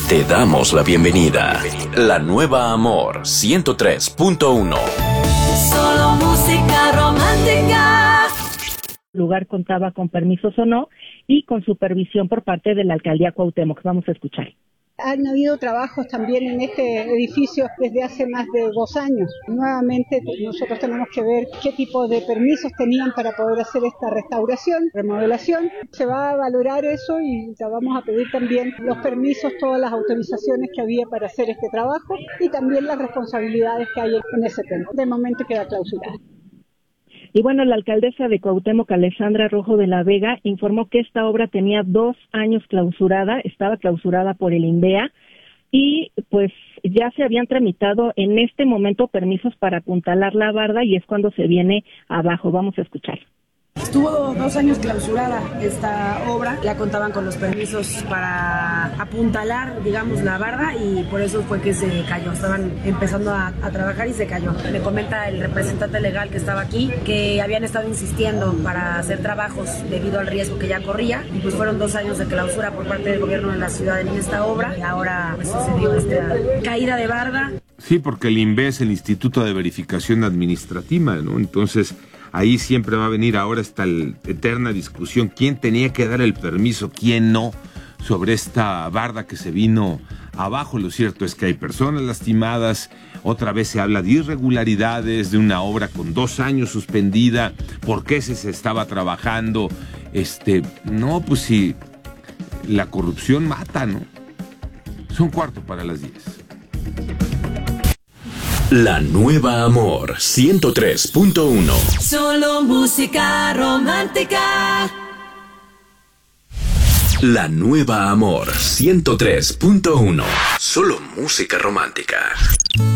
Te damos la bienvenida. La Nueva Amor 103.1. Solo música romántica. El lugar contaba con permisos o no y con supervisión por parte de la alcaldía Cuauhtémoc. Vamos a escuchar. Han habido trabajos también en este edificio desde hace más de 2 años. Nuevamente nosotros tenemos que ver qué tipo de permisos tenían para poder hacer esta restauración, remodelación. Se va a valorar eso y ya vamos a pedir también los permisos, todas las autorizaciones que había para hacer este trabajo y también las responsabilidades que hay en ese tema. De momento queda clausurada. Y bueno, la alcaldesa de Cuauhtémoc, Alessandra Rojo de la Vega, informó que esta obra tenía 2 años clausurada, estaba clausurada por el INVEA y pues ya se habían tramitado en este momento permisos para apuntalar la barda y es cuando se viene abajo. Vamos a escuchar. Estuvo 2 años clausurada esta obra, ya contaban con los permisos para apuntalar, digamos, la barda y por eso fue que se cayó. Estaban empezando a trabajar y se cayó. Me comenta el representante legal que estaba aquí que habían estado insistiendo para hacer trabajos debido al riesgo que ya corría y pues fueron 2 años de clausura por parte del gobierno de la ciudad en esta obra y ahora pues sucedió esta caída de barda. Sí, porque el INVE es el Instituto de Verificación Administrativa, ¿no? Entonces ahí siempre va a venir ahora esta eterna discusión, quién tenía que dar el permiso, quién no, sobre esta barda que se vino abajo. Lo cierto es que hay personas lastimadas, otra vez se habla de irregularidades, de una obra con 2 años suspendida, ¿por qué se estaba trabajando? No, pues sí, la corrupción mata, ¿no? Son 9:45. La Nueva Amor 103.1. Solo música romántica. La Nueva Amor 103.1. Solo música romántica.